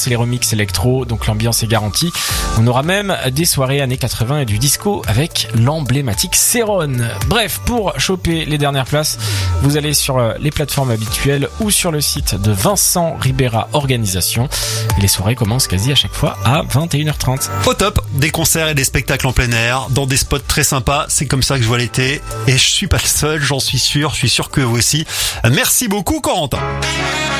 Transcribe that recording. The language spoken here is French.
c'est les remixes électro, donc l'ambiance est garantie. On aura même des soirées années 80 et du disco avec l'emblématique Céron. Bref, pour choper les dernières places, vous allez sur les plateformes habituelles ou sur le site de Vincent Ribera Organisation. Et les soirées commencent quasi à chaque fois à 21h30. Au top, des concerts et des spectacles en plein air, dans des spots très sympas, c'est comme ça que je vois l'été. Et je suis pas le seul, j'en suis sûr, je suis sûr que vous aussi. Merci beaucoup Corentin.